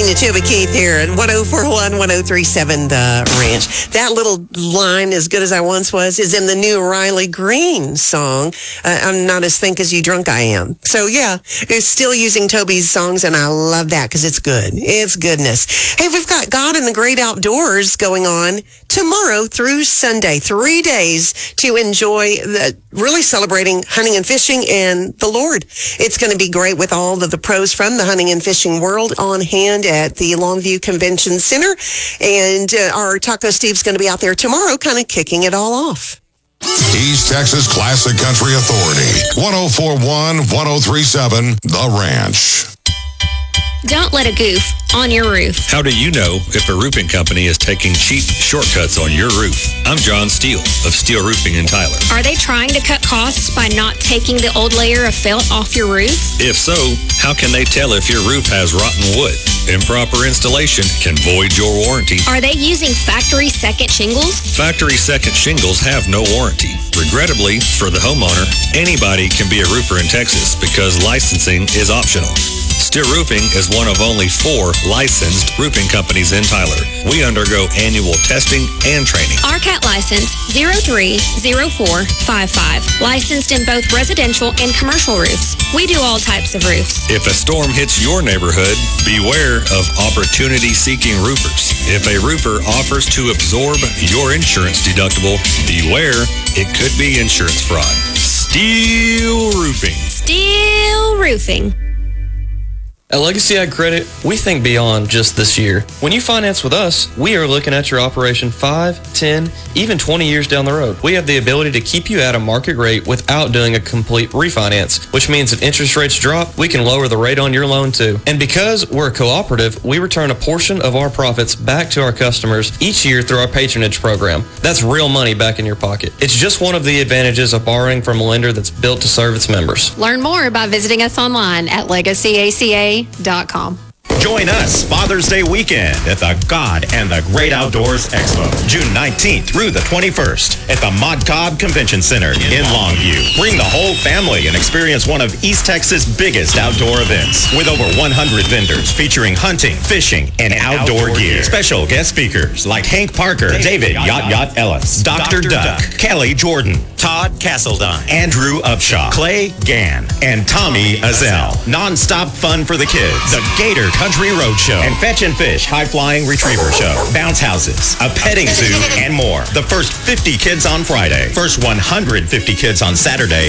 to Toby Keith here at 104.1, 103.7 The Ranch. That little line, "as good as I once was," is in the new Riley Green song, "I'm Not As Think As You Drunk I Am." So, yeah, it's still using Toby's songs, and I love that because it's good. It's goodness. Hey, we've got God in the Great Outdoors going on tomorrow through Sunday. 3 days to enjoy really celebrating hunting and fishing and the Lord. It's going to be great with all of the pros from the hunting and fishing world on hand at the Longview Convention Center. And our Taco Steve's going to be out there tomorrow kind of kicking it all off. East Texas Classic Country Authority, 104.1, 103.7 The Ranch. Don't let a goof on your roof. How do you know if a roofing company is taking cheap shortcuts on your roof? I'm John Steele of Steele Roofing in Tyler. Are they trying to cut costs by not taking the old layer of felt off your roof? If so, how can they tell if your roof has rotten wood? Improper installation can void your warranty. Are they using factory second shingles? Factory second shingles have no warranty. Regrettably, for the homeowner, anybody can be a roofer in Texas because licensing is optional. Steele Roofing is one of only 4 licensed roofing companies in Tyler. We undergo annual testing and training. RCAT license 030455. Licensed in both residential and commercial roofs. We do all types of roofs. If a storm hits your neighborhood, beware of opportunity-seeking roofers. If a roofer offers to absorb your insurance deductible, beware, it could be insurance fraud. Steele Roofing. Steele Roofing. At Legacy Ag Credit, we think beyond just this year. When you finance with us, we are looking at your operation 5, 10, even 20 years down the road. We have the ability to keep you at a market rate without doing a complete refinance, which means if interest rates drop, we can lower the rate on your loan too. And because we're a cooperative, we return a portion of our profits back to our customers each year through our patronage program. That's real money back in your pocket. It's just one of the advantages of borrowing from a lender that's built to serve its members. Learn more by visiting us online at legacyaca.com. Join us Father's Day weekend at the God and the Great Outdoors Expo, June 19th through the 21st at the Mod Cobb Convention Center in Longview. Bring the whole family and experience one of East Texas' biggest outdoor events with over 100 vendors featuring hunting, fishing, and outdoor gear. Special guest speakers like Hank Parker, David Yacht Ellis, Dr. Duck, Kelly Jordan, Todd Castledine, Andrew Upshaw, Clay Gann, and Tommy Azell. Non-stop fun for the kids. The Gator Country Road Show and Fetch and Fish High-Flying Retriever Show, bounce houses, a petting zoo, and more. The first 50 kids on Friday, first 150 kids on Saturday,